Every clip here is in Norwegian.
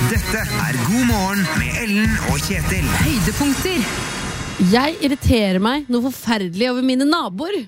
Dette God morgen med Ellen og Kjetil. Høydepunkter. Jeg irriterer meg noe forferdelig over mine naboer.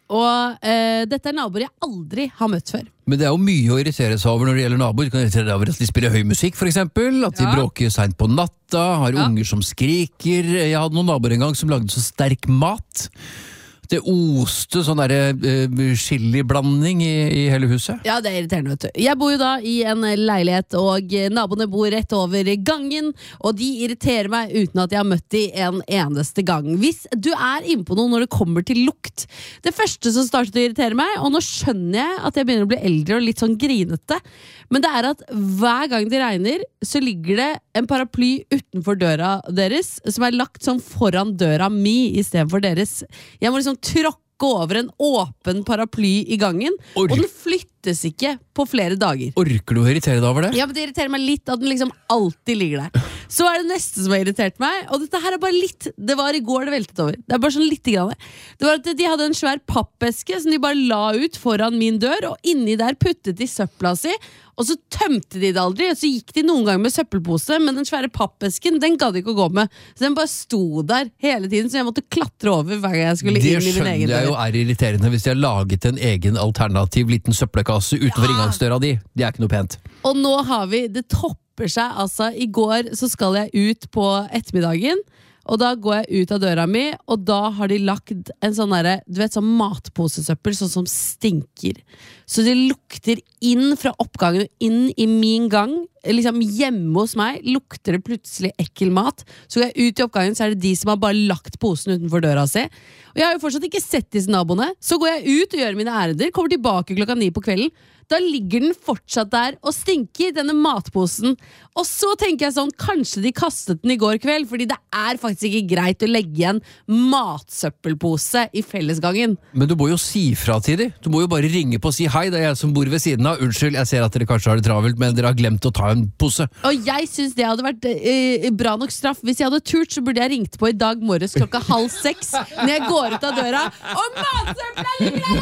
Og dette naboer jeg aldri har møtt før. Men det jo mye å irritere seg over når det gjelder naboer. Du kan irritere deg over at de spiller høy musikk, for eksempel. At de bråker sent på natta, har unger som skriker. Jeg hadde noen naboer en gang som lagde så sterk mat. Det oste sånn der chili-blanding i hele huset. Ja, det irriterende, vet du. Jeg bor jo da i en leilighet, og naboene bor rett over gangen, og de irriterer meg uten at jeg har møtt de en eneste gang. Hvis du inne på noe når det kommer til lukt, det første som startet å irritere meg, og nå skjønner jeg at jeg begynner å bli eldre og litt sånn grinete, men det at hver gang det regner, så ligger det en paraply utenfor døra deres, som lagt sånn foran døra mi i stedet for deres. Jeg må liksom tråkke over en åpen paraply i gangen, og den flyttes ikke på flere dager. Orker du å irritere deg over det? Ja, men det irriterer meg litt at den liksom alltid ligger der. Så det neste som har irritert meg, og dette her bare litt, det var i går det veltet over. Det bare sånn litt grann. Det var at de hadde en svær pappeske som de bare la ut foran min dør, og inni der puttet de søpla si, og så tømte de det aldri, og så gikk de noen ganger med søppelpose, men den svære pappesken, den gadd de ikke å gå med. Så den bare sto der hele tiden, så jeg måtte klatre over hver gang jeg skulle inn i min egen dør. Det skjønner jeg jo irriterende hvis de har laget en egen alternativ liten søppelkasse utenfor inngangsdøra di. Det ikke noe pent. Og nå har det topper seg, altså. I går så skal jeg ut på ettermiddagen, og da går jeg ut av døra mi, og da har de lagt en sånn der, du vet, sånn matposesøppel, sånn som stinker. Så det lukter inn fra oppgangen og inn i min gang, liksom hjemme hos meg, lukter det plutselig ekkel mat. Så går jeg ut i oppgangen, så det de som har bare lagt posen utenfor døra si. Og jeg har jo fortsatt ikke sett disse naboene. Så går jeg ut og gjør mine ærender, kommer tilbake 9:00 på kvelden. Da ligger den fortsatt der og stinker, denne matposen. Og så tenker jeg sånn, kanskje de kastet den i går kveld, fordi det faktisk ikke greit å legge igjen matsøppelpose i fellesgangen. Men du må jo si fra til dem. Du må jo bare ringe på og si hei, det jeg som bor ved siden av. Unnskyld, jeg ser at dere kanskje har det travelt, men dere har glemt å ta en pose. Og jeg synes det hadde vært bra nok straff. Hvis jeg hadde turt, så burde jeg ringt på i dag morges 5:30 når jeg går ut av døra, og matsøppelen ligger der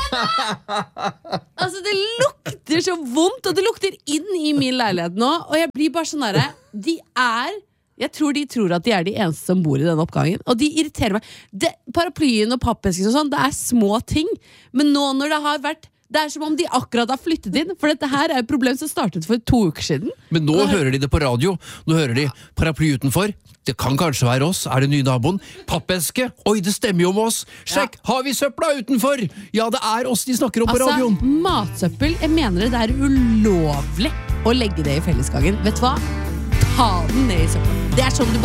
ennå! Altså, det lukter så vondt, og det lukter inn i min leilighet nå, og jeg blir bare sånn herre, jeg tror de tror at de de eneste som bor i denne oppgangen, og de irriterer meg. Paraplyen og pappesken og sånn, det små ting, men nå når det har vært, det som om de akkurat har flyttet inn, for dette her et problem som startet for 2 uker siden. Men nå hører de det på radio, nå hører de paraply utenfor. Det kan kanskje være oss, det nye naboen? Pappeske? Oi, det stemmer jo om oss! Sjekk, har vi søpla utenfor? Ja, det oss de snakker om på radioen. Matsøppel, jeg mener det ulovlig å legge det i fellesgangen. Vet du hva? Ta den ned i søppelen. Det sånn du bare